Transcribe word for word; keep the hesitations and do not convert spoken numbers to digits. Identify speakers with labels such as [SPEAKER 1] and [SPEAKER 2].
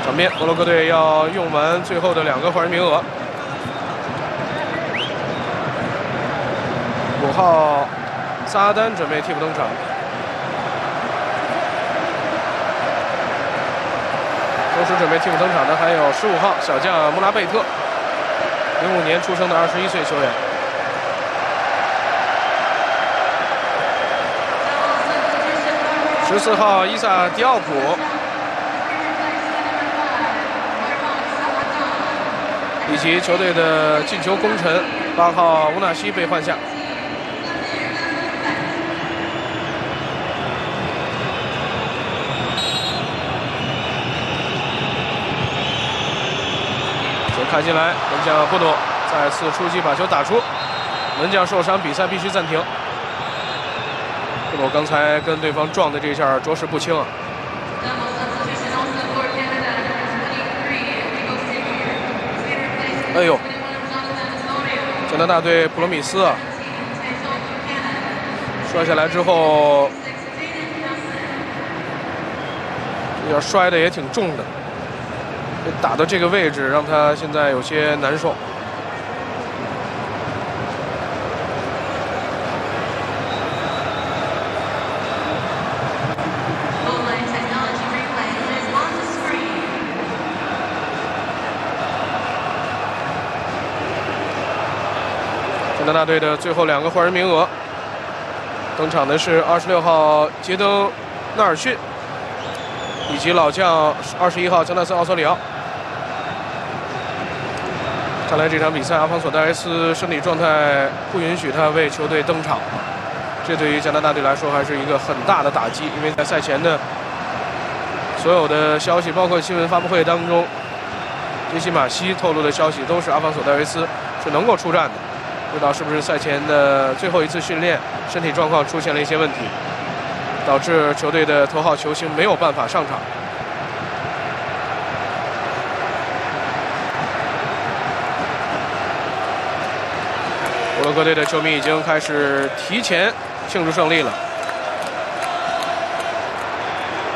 [SPEAKER 1] 场边，摩洛哥队要用完最后的两个换人名额。五号萨阿丹准备替补登场，同时准备替补登场的还有十五号小将穆拉贝特，零五年出生的二十一岁球员。十四号伊萨迪奥普。 以及球队的进球功臣八号乌纳西被换下。球开进来，门将布诺再次出击把球打出，门将受伤，比赛必须暂停。布诺刚才跟对方撞的这一下着实不轻啊。 哎呦，加拿大队普罗米斯啊，摔下来之后，这下摔的也挺重的，打到这个位置让他现在有些难受。加拿大队的最后两个换人名额，登场的是二十六号杰登·纳尔逊，以及老将二十一号江纳森·奥索里奥。看来这场比赛阿方索·戴维斯身体状态不允许他为球队登场，这对于加拿大队来说还是一个很大的打击，因为在赛前的所有的消息，包括新闻发布会当中，杰西·马西透露的消息都是阿方索·戴维斯是能够出战的。 不知道是不是赛前的最后一次训练，身体状况出现了一些问题，导致球队的头号球星没有办法上场。摩洛哥队的球迷已经开始提前庆祝胜利了。